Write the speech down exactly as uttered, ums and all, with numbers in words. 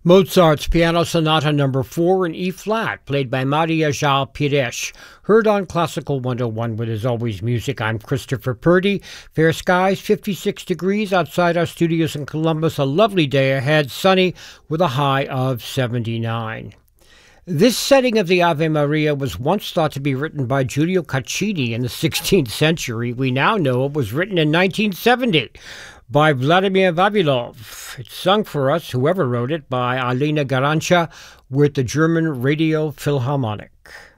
Mozart's Piano Sonata Number four in E-flat, played by Maria João Pires. Heard on Classical one oh one with As Always Music. I'm Christopher Purdy. Fair skies, fifty-six degrees outside our studios in Columbus. A lovely day ahead, sunny with a high of seventy-nine. This setting of the Ave Maria was once thought to be written by Giulio Caccini in the sixteenth century. We now know it was written in nineteen seventy by Vladimir Vavilov. It's sung for us, whoever wrote it, by Alina Garanca with the German Radio Philharmonic.